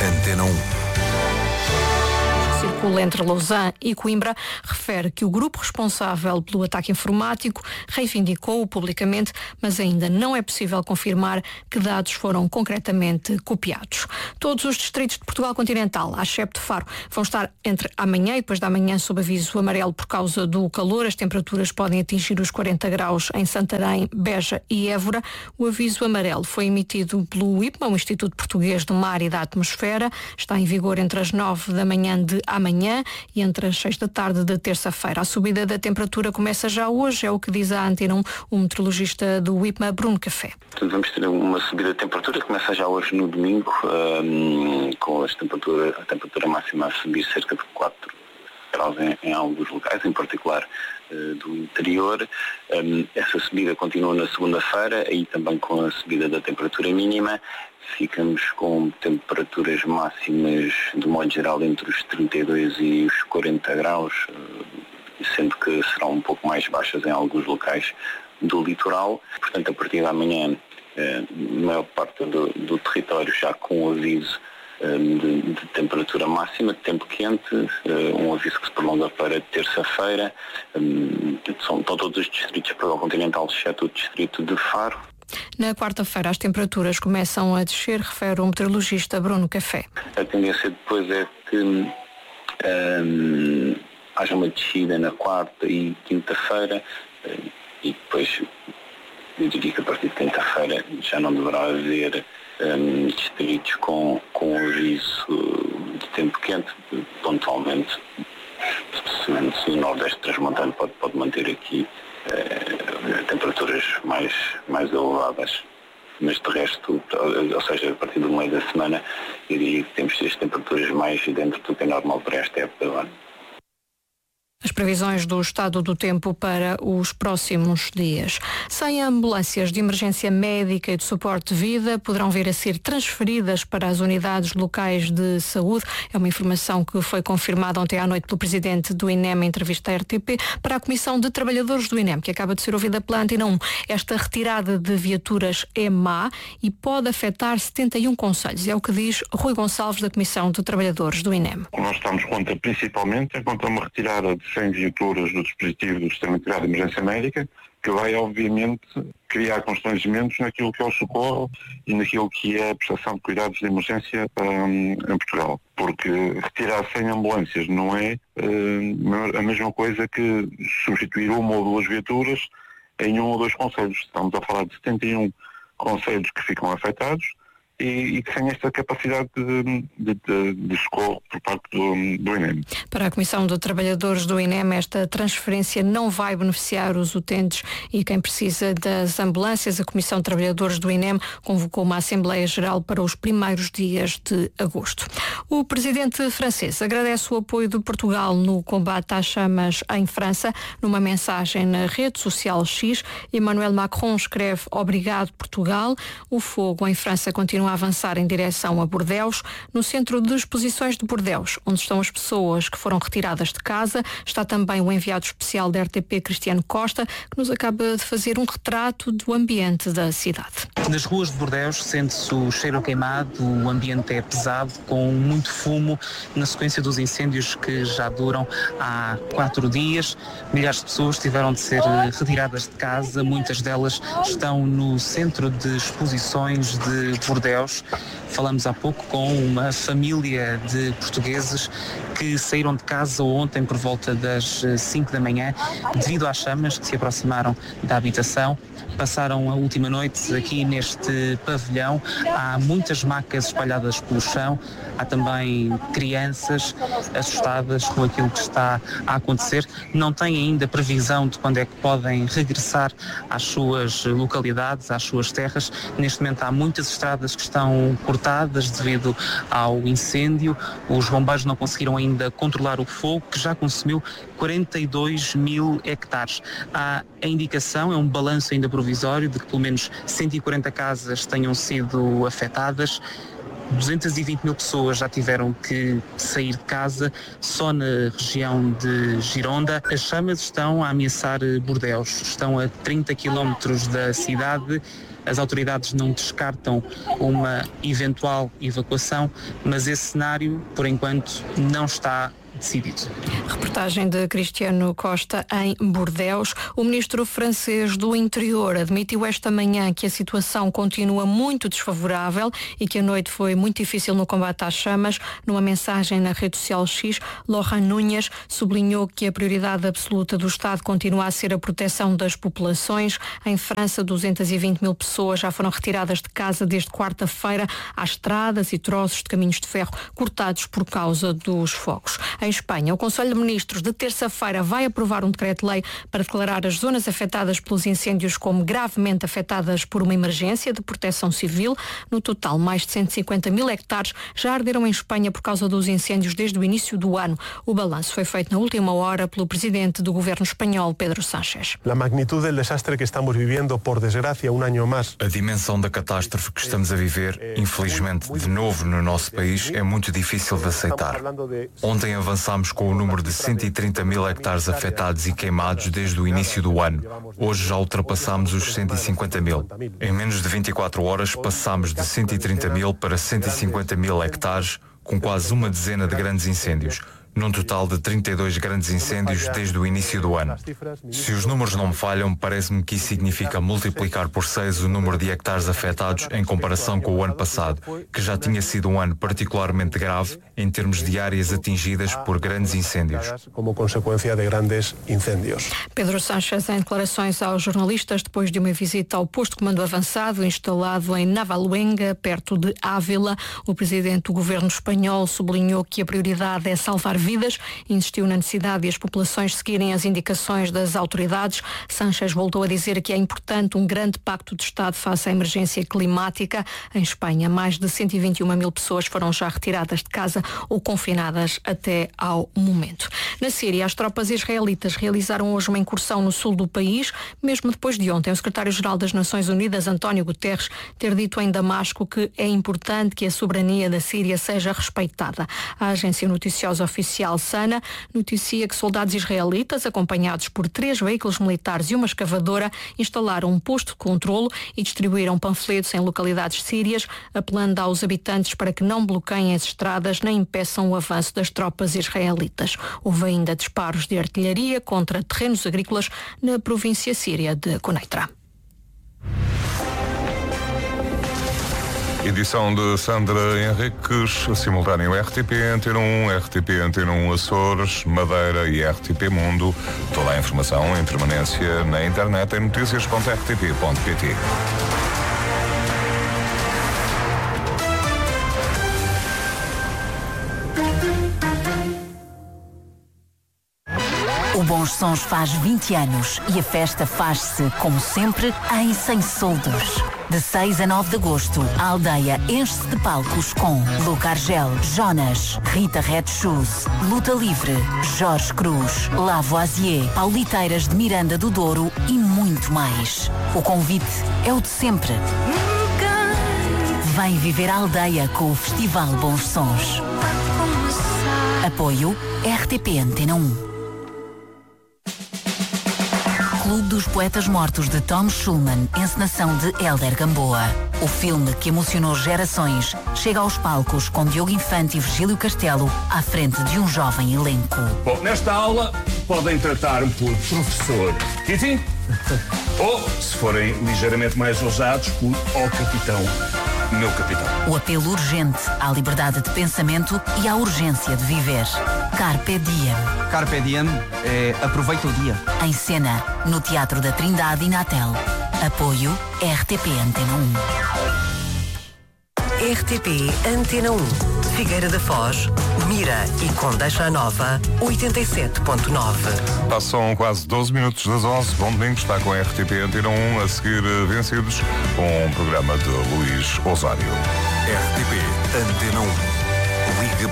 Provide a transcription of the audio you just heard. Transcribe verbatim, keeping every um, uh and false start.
Antena um. Circula entre Lausanne e Coimbra, refere que o grupo responsável pelo ataque informático reivindicou-o publicamente, mas ainda não é possível confirmar que dados foram concretamente copiados. Todos os distritos de Portugal continental, à exceto de Faro, vão estar entre amanhã e depois da manhã sob aviso amarelo por causa do calor. As temperaturas podem atingir os quarenta graus em Santarém, Beja e Évora. O aviso amarelo foi emitido pelo I P M A, o Instituto Português do Mar e da Atmosfera. Está em vigor entre as nove da manhã de amanhã e entre as seis da tarde de terça-feira. A subida da temperatura começa já hoje, é o que diz a Antena um, o meteorologista do I P M A, Bruno Café. Vamos ter uma subida de temperatura que começa já hoje no domingo, um, com as temperatura, a temperatura máxima a subir cerca de quatro graus em, em alguns locais, em particular uh, do interior. Um, essa subida continua na segunda-feira, aí também com a subida da temperatura mínima. Ficamos com temperaturas máximas, de modo geral, entre os trinta e dois e os quarenta graus, sendo que serão um pouco mais baixas em alguns locais do litoral. Portanto, a partir de amanhã, a maior parte do, do território já com aviso de, de temperatura máxima, de tempo quente, um aviso que se prolonga para terça-feira. São, estão todos os distritos de Portugal continental, exceto o distrito de Faro. Na quarta-feira as temperaturas começam a descer, refere o meteorologista Bruno Café. A tendência depois é que um, haja uma descida na quarta e quinta-feira um, e depois eu diria que a partir de quinta-feira já não deverá haver um, distritos com, com aviso de tempo quente, pontualmente. Se, se o Nordeste Transmontano pode, pode manter aqui Uh, temperaturas mais, mais elevadas, mas de resto, ou seja, a partir do meio da semana, eu diria que temos as temperaturas mais dentro do que é normal para esta época do ano. As previsões do estado do tempo para os próximos dias. cem ambulâncias de emergência médica e de suporte de vida poderão vir a ser transferidas para as unidades locais de saúde. É uma informação que foi confirmada ontem à noite pelo presidente do I N E M em entrevista à R T P para a Comissão de Trabalhadores do I N E M, que acaba de ser ouvida pela Antena um. Esta retirada de viaturas é má e pode afetar setenta e um concelhos. É o que diz Rui Gonçalves, da Comissão de Trabalhadores do I N E M. Nós estamos contra, principalmente, é contra uma retirada de cem viaturas do dispositivo do Sistema Integrado de Emergência Médica, que vai, obviamente, criar constrangimentos naquilo que é o socorro e naquilo que é a prestação de cuidados de emergência um, em Portugal. Porque retirar cem ambulâncias não é uh, a mesma coisa que substituir uma ou duas viaturas em um ou dois concelhos. Estamos a falar de setenta e um concelhos que ficam afetados e, e que têm esta capacidade de, de, de, de socorro por parte do, do I N E M. Para a Comissão de Trabalhadores do I N E M, esta transferência não vai beneficiar os utentes e quem precisa das ambulâncias. A Comissão de Trabalhadores do I N E M convocou uma Assembleia Geral para os primeiros dias de agosto. O presidente francês agradece o apoio de Portugal no combate às chamas em França. Numa mensagem na rede social X, Emmanuel Macron escreve: "Obrigado, Portugal. O fogo em França continua a avançar em direção a Bordeaux. No centro de exposições de Bordeaux, onde estão as pessoas que foram retiradas de casa, está também o enviado especial da R T P, Cristiano Costa, que nos acaba de fazer um retrato do ambiente da cidade." Nas ruas de Bordeaux sente-se o cheiro queimado, o ambiente é pesado, com muito fumo, na sequência dos incêndios que já duram há quatro dias. Milhares de pessoas tiveram de ser retiradas de casa, muitas delas estão no centro de exposições de Bordeaux. Falamos há pouco com uma família de portugueses que saíram de casa ontem por volta das cinco da manhã devido às chamas que se aproximaram da habitação. Passaram a última noite aqui neste pavilhão. Há muitas macas espalhadas pelo chão. Há também crianças assustadas com aquilo que está a acontecer. Não têm ainda previsão de quando é que podem regressar às suas localidades, às suas terras. Neste momento há muitas estradas que estão cortadas devido ao incêndio. Os bombeiros não conseguiram ainda controlar o fogo, que já consumiu quarenta e dois mil hectares. Há a indicação, é um balanço ainda provisório, de que pelo menos cento e quarenta casas tenham sido afetadas. duzentas e vinte mil pessoas já tiveram que sair de casa só na região de Gironda. As chamas estão a ameaçar Bordeaux, estão a trinta quilómetros da cidade. As autoridades não descartam uma eventual evacuação, mas esse cenário, por enquanto, não está decidido. Reportagem de Cristiano Costa em Bordeus. O ministro francês do Interior admitiu esta manhã que a situação continua muito desfavorável e que a noite foi muito difícil no combate às chamas. Numa mensagem na rede social X, Laurent Núñez sublinhou que a prioridade absoluta do Estado continua a ser a proteção das populações. Em França, duzentas e vinte mil pessoas já foram retiradas de casa desde quarta-feira. Há estradas e troços de caminhos de ferro cortados por causa dos fogos. Em Espanha, o Conselho de Ministros de terça-feira vai aprovar um decreto-lei para declarar as zonas afetadas pelos incêndios como gravemente afetadas por uma emergência de proteção civil. No total, mais de cento e cinquenta mil hectares já arderam em Espanha por causa dos incêndios desde o início do ano. O balanço foi feito na última hora pelo presidente do governo espanhol, Pedro Sánchez. A magnitude do desastre que estamos vivendo, por desgracia, um ano mais. A dimensão da catástrofe que estamos a viver, infelizmente, de novo no nosso país, é muito difícil de aceitar. Ontem avançámos com o número de cento e trinta mil hectares afetados e queimados desde o início do ano. Hoje já ultrapassámos os cento e cinquenta mil. Em menos de vinte e quatro horas passámos de cento e trinta mil para cento e cinquenta mil hectares, com quase uma dezena de grandes incêndios, num total de trinta e dois grandes incêndios desde o início do ano. Se os números não me falham, parece-me que isso significa multiplicar por seis o número de hectares afetados em comparação com o ano passado, que já tinha sido um ano particularmente grave em termos de áreas atingidas por grandes incêndios. Como consequência de grandes incêndios. Pedro Sánchez em declarações aos jornalistas depois de uma visita ao posto de comando avançado instalado em Navaluenga, perto de Ávila. O presidente do governo espanhol sublinhou que a prioridade é salvar vidas, insistiu na necessidade de as populações seguirem as indicações das autoridades. Sánchez voltou a dizer que é importante um grande pacto de Estado face à emergência climática. Em Espanha, mais de cento e vinte e uma mil pessoas foram já retiradas de casa ou confinadas até ao momento. Na Síria, as tropas israelitas realizaram hoje uma incursão no sul do país, mesmo depois de ontem o secretário-geral das Nações Unidas, António Guterres, ter dito em Damasco que é importante que a soberania da Síria seja respeitada. A agência noticiosa oficial Sana noticia que soldados israelitas, acompanhados por três veículos militares e uma escavadora, instalaram um posto de controlo e distribuíram panfletos em localidades sírias, apelando aos habitantes para que não bloqueiem as estradas nem impeçam o avanço das tropas israelitas. Houve ainda disparos de artilharia contra terrenos agrícolas na província síria de Quneitra. Edição de Sandra Henriques, simultâneo R T P Antena um, R T P Antena um Açores, Madeira e R T P Mundo. Toda a informação em permanência na internet em notícias ponto r t p ponto p t. O Bons Sons faz vinte anos e a festa faz-se, como sempre, em Sem Soldos. De seis a nove de agosto, a aldeia enche-se de palcos com Luca Argel, Jonas, Rita Red Shoes, Luta Livre, Jorge Cruz, Lavoisier, Pauliteiras de Miranda do Douro e muito mais. O convite é o de sempre. Vem viver a aldeia com o Festival Bons Sons. Apoio R T P Antena um. Clube dos Poetas Mortos de Tom Schulman, encenação de Hélder Gamboa. O filme que emocionou gerações chega aos palcos com Diogo Infante e Virgílio Castelo à frente de um jovem elenco. Bom, nesta aula podem tratar-me por professor Kitty ou, se forem ligeiramente mais ousados, por ó capitão, meu capitão. O apelo urgente à liberdade de pensamento e à urgência de viver. Carpe Diem. Carpe Diem é aproveita o dia. Em cena, no Teatro da Trindade e na Tel. Apoio R T P Antena um. R T P Antena um. Figueira da Foz, Mira e Condeixa Nova, oitenta e sete ponto nove. Passam quase doze minutos das onze. Bom domingo, está com a R T P Antena um, a seguir Vencidos, com um programa de Luís Osário. R T P Antena um. Liga